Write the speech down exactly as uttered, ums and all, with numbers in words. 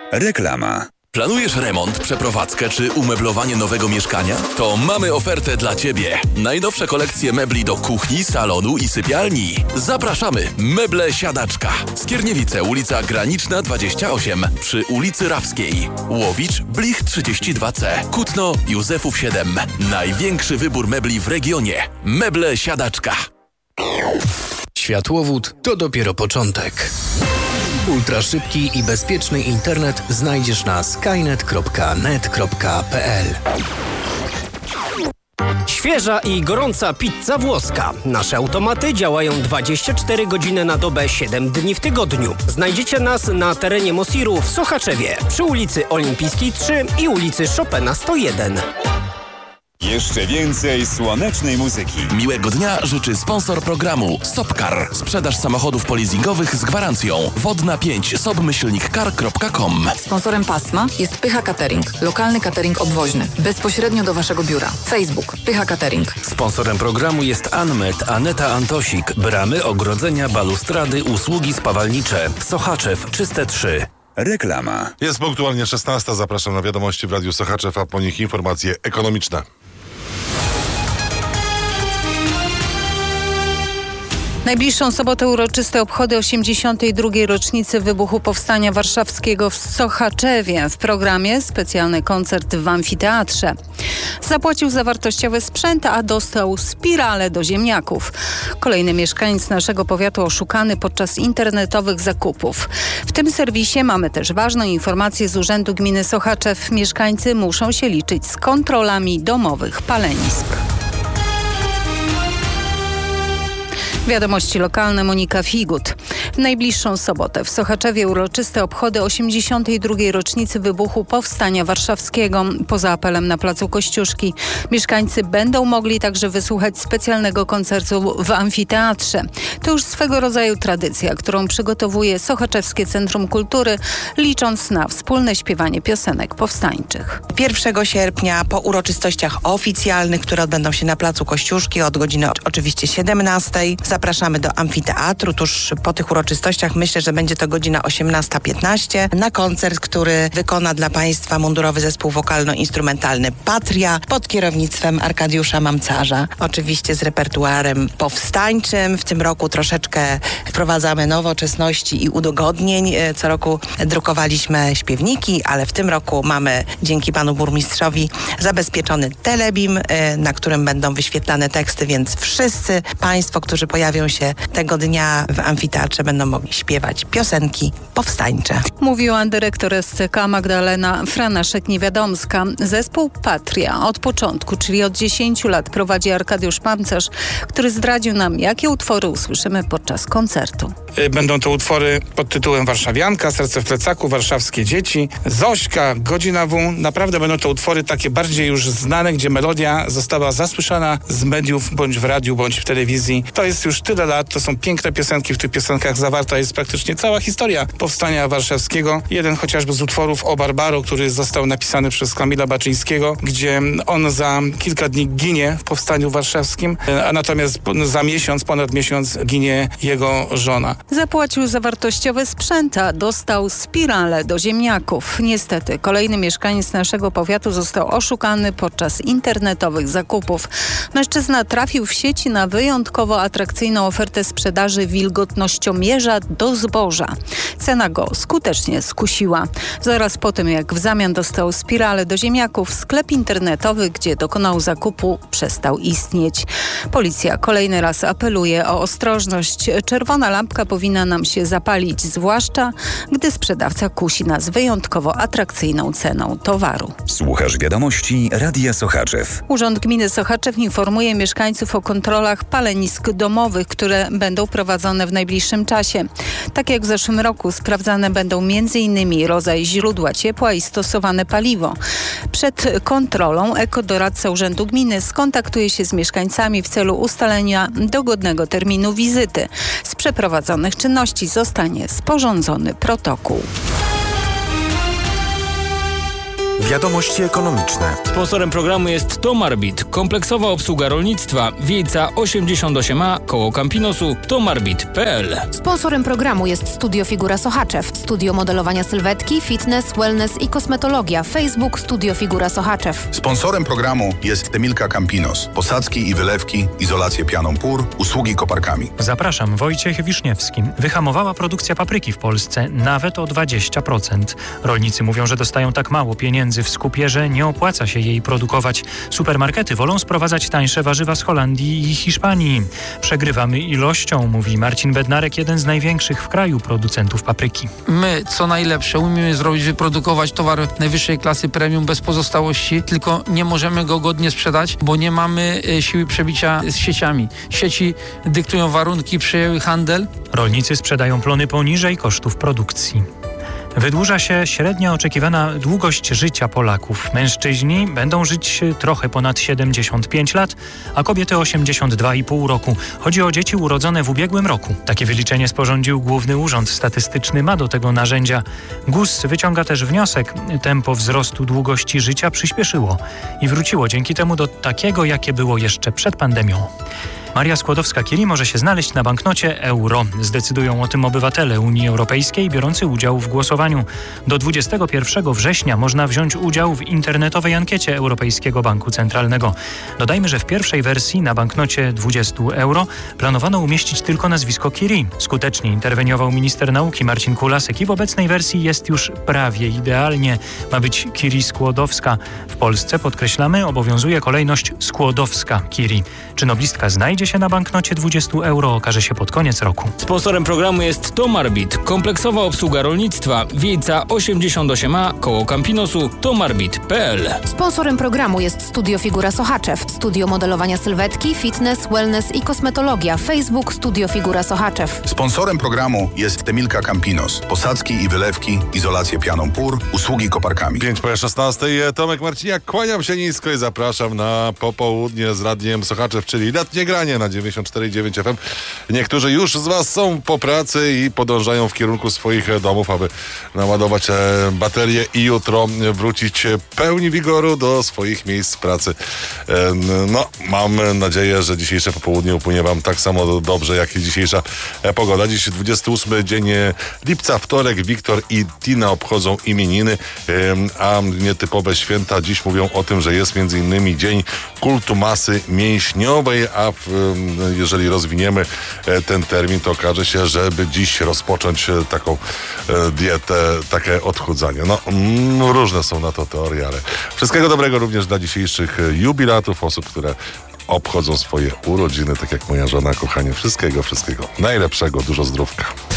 Reklama. Planujesz remont, przeprowadzkę czy umeblowanie nowego mieszkania? To mamy ofertę dla Ciebie. Najnowsze kolekcje mebli do kuchni, salonu i sypialni. Zapraszamy! Meble Siadaczka. Skierniewice, ulica Graniczna dwadzieścia osiem przy ulicy Rawskiej. Łowicz, Blich trzydzieści dwa C. Kutno, Józefów siedem. Największy wybór mebli w regionie. Meble Siadaczka. Światłowód to dopiero początek. Ultraszybki i bezpieczny internet znajdziesz na skynet kropka net kropka p l. Świeża i gorąca pizza włoska. Nasze automaty działają dwadzieścia cztery godziny na dobę, siedem dni w tygodniu. Znajdziecie nas na terenie Mosiru w Sochaczewie, przy ulicy Olimpijskiej trzy i ulicy Chopina sto jeden. Jeszcze więcej słonecznej muzyki. Miłego dnia życzy sponsor programu Sopcar. Sprzedaż samochodów polizingowych z gwarancją. Wodna pięć sobmyślnik car kropka com. Sponsorem pasma jest Pycha Catering. Lokalny catering obwoźny. Bezpośrednio do Waszego biura. Facebook Pycha Catering. Sponsorem programu jest Anmet, Aneta Antosik. Bramy, ogrodzenia, balustrady, usługi spawalnicze. Sochaczew Czyste trzy. Reklama. Jest punktualnie szesnasta. Zapraszam na wiadomości w Radiu Sochaczew, a po nich informacje ekonomiczne. Najbliższą sobotę uroczyste obchody osiemdziesiątej drugiej rocznicy wybuchu Powstania Warszawskiego w Sochaczewie. W programie specjalny koncert w amfiteatrze. Zapłacił za wartościowy sprzęt, a dostał spiralę do ziemniaków. Kolejny mieszkaniec naszego powiatu oszukany podczas internetowych zakupów. W tym serwisie mamy też ważną informację z Urzędu Gminy Sochaczew. Mieszkańcy muszą się liczyć z kontrolami domowych palenisk. Wiadomości lokalne, Monika Figut. W najbliższą sobotę w Sochaczewie uroczyste obchody osiemdziesiątej drugiej rocznicy wybuchu Powstania Warszawskiego. Poza apelem na placu Kościuszki mieszkańcy będą mogli także wysłuchać specjalnego koncertu w amfiteatrze. To już swego rodzaju tradycja, którą przygotowuje Sochaczewskie Centrum Kultury, licząc na wspólne śpiewanie piosenek powstańczych. pierwszego sierpnia po uroczystościach oficjalnych, które odbędą się na placu Kościuszki od godziny oczywiście siedemnastej. Zapraszamy do amfiteatru. Tuż po tych uroczystościach myślę, że będzie to godzina osiemnasta piętnaście na koncert, który wykona dla Państwa mundurowy zespół wokalno-instrumentalny Patria pod kierownictwem Arkadiusza Mamcarza. Oczywiście z repertuarem powstańczym. W tym roku troszeczkę wprowadzamy nowoczesności i udogodnień. Co roku drukowaliśmy śpiewniki, ale w tym roku mamy dzięki panu burmistrzowi zabezpieczony telebim, na którym będą wyświetlane teksty, więc wszyscy Państwo, którzy pojawią się tego dnia w amfiteatrze, będą mogli śpiewać piosenki powstańcze. Mówiła dyrektor S C K Magdalena Franaszek-Niewiadomska. Zespół Patria od początku, czyli od dziesięciu lat prowadzi Arkadiusz Mamcarz, który zdradził nam, jakie utwory usłyszymy podczas koncertu. Będą to utwory pod tytułem Warszawianka, Serce w plecaku, Warszawskie dzieci, Zośka, Godzina W. Naprawdę będą to utwory takie bardziej już znane, gdzie melodia została zasłyszana z mediów, bądź w radiu, bądź w telewizji. To jest już tyle lat, to są piękne piosenki, w tych piosenkach zawarta jest praktycznie cała historia Powstania Warszawskiego. Jeden chociażby z utworów o Barbaro, który został napisany przez Kamila Baczyńskiego, gdzie on za kilka dni ginie w Powstaniu Warszawskim, a natomiast za miesiąc, ponad miesiąc ginie jego żona. Zapłacił za wartościowe sprzęt, a dostał spiralę do ziemniaków. Niestety, kolejny mieszkaniec naszego powiatu został oszukany podczas internetowych zakupów. Mężczyzna trafił w sieci na wyjątkowo atrakcyjną ofertę sprzedaży wilgotnościomierza do zboża. Cena go skutecznie skusiła. Zaraz po tym, jak w zamian dostał spiralę do ziemniaków, sklep internetowy, gdzie dokonał zakupu, przestał istnieć. Policja kolejny raz apeluje o ostrożność. Czerwona lampka powinna nam się zapalić, zwłaszcza gdy sprzedawca kusi nas wyjątkowo atrakcyjną ceną towaru. Słuchasz wiadomości Radia Sochaczew. Urząd Gminy Sochaczew informuje mieszkańców o kontrolach palenisk domowych, które będą prowadzone w najbliższym czasie. Tak jak w zeszłym roku sprawdzane będą m.in. rodzaj źródła ciepła i stosowane paliwo. Przed kontrolą ekodoradca Urzędu Gminy skontaktuje się z mieszkańcami w celu ustalenia dogodnego terminu wizyty. Z przeprowadzonych czynności zostanie sporządzony protokół. Wiadomości ekonomiczne. Sponsorem programu jest Tomarbit, kompleksowa obsługa rolnictwa, Wiejca osiemdziesiąt osiem A, koło Campinosu, tomarbit kropka p l. Sponsorem programu jest Studio Figura Sochaczew, studio modelowania sylwetki, fitness, wellness i kosmetologia. Facebook Studio Figura Sochaczew. Sponsorem programu jest Emilka Campinos. Posadzki i wylewki, izolację pianą pór, usługi koparkami. Zapraszam, Wojciech Wiszniewski. Wyhamowała produkcja papryki w Polsce nawet o dwadzieścia procent. Rolnicy mówią, że dostają tak mało pieniędzy w skupie, że nie opłaca się jej produkować. Supermarkety wolą sprowadzać tańsze warzywa z Holandii i Hiszpanii. Przegrywamy ilością, mówi Marcin Bednarek, jeden z największych w kraju producentów papryki. My, co najlepsze, umiemy zrobić, wyprodukować towar najwyższej klasy premium bez pozostałości, tylko nie możemy go godnie sprzedać, bo nie mamy e, siły przebicia z sieciami. Sieci dyktują warunki, przejęły handel. Rolnicy sprzedają plony poniżej kosztów produkcji. Wydłuża się średnia oczekiwana długość życia Polaków. Mężczyźni będą żyć trochę ponad siedemdziesiąt pięć lat, a kobiety osiemdziesiąt dwa i pół roku. Chodzi o dzieci urodzone w ubiegłym roku. Takie wyliczenie sporządził Główny Urząd Statystyczny, ma do tego narzędzia. GUS wyciąga też wniosek. Tempo wzrostu długości życia przyspieszyło i wróciło dzięki temu do takiego, jakie było jeszcze przed pandemią. Maria Skłodowska-Curie może się znaleźć na banknocie euro. Zdecydują o tym obywatele Unii Europejskiej biorący udział w głosowaniu. Do dwudziestego pierwszego września można wziąć udział w internetowej ankiecie Europejskiego Banku Centralnego. Dodajmy, że w pierwszej wersji na banknocie dwudziestu euro planowano umieścić tylko nazwisko Curie. Skutecznie interweniował minister nauki Marcin Kulasek i w obecnej wersji jest już prawie idealnie. Ma być Curie Skłodowska. W Polsce, podkreślamy, obowiązuje kolejność Skłodowska-Curie. Czy noblistka znajdzie się na banknocie dwudziestu euro, okaże się pod koniec roku. Sponsorem programu jest Tomarbit, kompleksowa obsługa rolnictwa, Wiejca osiemdziesiąt osiem A, koło Campinosu, tomarbit kropka p l. Sponsorem programu jest Studio Figura Sochaczew, studio modelowania sylwetki, fitness, wellness i kosmetologia. Facebook Studio Figura Sochaczew. Sponsorem programu jest Emilka Campinos. Posadzki i wylewki, izolację pianą pór, usługi koparkami. pięć po szesnastej. Tomek Marciniak, kłaniam się nisko i zapraszam na popołudnie z Radiem Sochaczew, czyli letnie granie na dziewięćdziesiąt cztery i dziewięć F M. Niektórzy już z Was są po pracy i podążają w kierunku swoich domów, aby naładować baterie i jutro wrócić pełni wigoru do swoich miejsc pracy. No, mam nadzieję, że dzisiejsze popołudnie upłynie Wam tak samo dobrze, jak i dzisiejsza pogoda. Dziś dwudziesty ósmy dzień lipca, wtorek. Wiktor i Tina obchodzą imieniny, a nietypowe święta dziś mówią o tym, że jest między innymi Dzień Kultu Masy Mięśniowej, a w, jeżeli rozwiniemy ten termin, to okaże się, żeby dziś rozpocząć taką dietę, takie odchudzanie. No, różne są na to teorie, ale wszystkiego dobrego również dla dzisiejszych jubilatów, osób, które obchodzą swoje urodziny, tak jak moja żona, kochanie. Wszystkiego, wszystkiego najlepszego, dużo zdrówka.